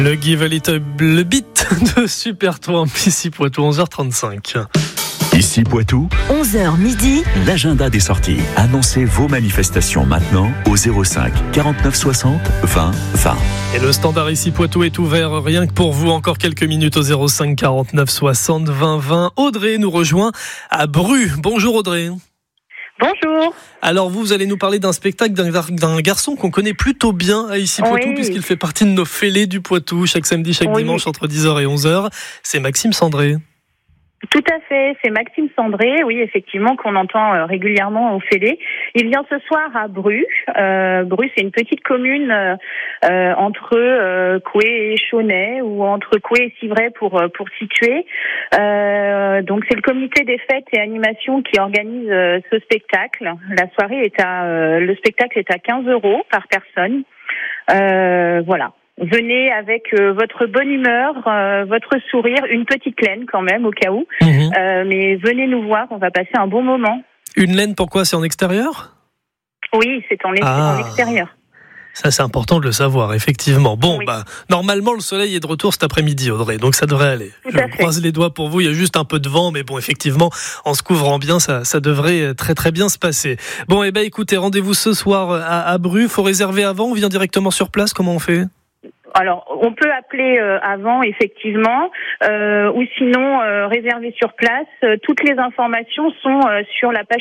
Le Give a Little Bit de Super Tour ici Poitou, 11h35. Ici Poitou, 11h midi, l'agenda des sorties. Annoncez vos manifestations maintenant au 05 49 60 20 20. Et le standard ici Poitou est ouvert rien que pour vous. Encore quelques minutes au 05 49 60 20 20. Audrey nous rejoint à Bru. Bonjour Audrey. Bonjour. Alors vous allez nous parler d'un spectacle d'un garçon qu'on connaît plutôt bien à ici Poitou, Oui. puisqu'il fait partie de nos fêlés du Poitou chaque samedi, chaque dimanche entre 10h et 11h. C'est Maxime Sandré. Tout à fait, c'est Maxime Sandré, oui, effectivement, qu'on entend régulièrement au Fêlé. Il vient ce soir à Bru. Bru, c'est une petite commune entre Coué et Chaunet, ou entre Coué et Civray pour situer. Donc c'est le comité des fêtes et animations qui organise ce spectacle. Le spectacle est à 15 € par personne. Voilà. Venez avec votre bonne humeur, votre sourire, une petite laine quand même au cas où. Mais venez nous voir, on va passer un bon moment. Une laine, pourquoi? C'est en extérieur? Oui, c'est en extérieur. Ça, c'est important de le savoir, effectivement. Bon, Oui. normalement, le soleil est de retour cet après-midi, Audrey, donc ça devrait aller. Tout à Je croise les doigts pour vous, il y a juste un peu de vent, mais bon, effectivement, en se couvrant bien, ça devrait très très bien se passer. Bon, écoutez, rendez-vous ce soir à Bru. Faut réserver avant, on vient directement sur place, comment on fait? Alors, on peut appeler avant, effectivement, ou sinon réserver sur place. Toutes les informations sont sur la page